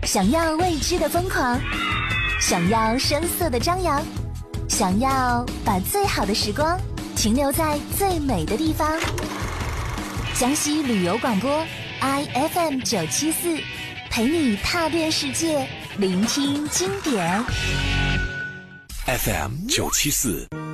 想要未知的疯狂，想要声色的张扬，想要把最好的时光停留在最美的地方。江西旅游广播 IFM 974，陪你踏遍世界，聆听经典。 FM 974。